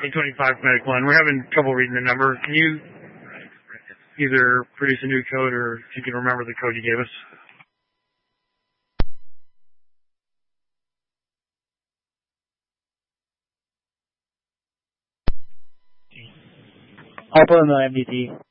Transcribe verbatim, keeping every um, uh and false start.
eight twenty-five Medic one. We're having trouble reading the number. Can you either produce a new code or if you can remember the code you gave us? I'll put in the M D T.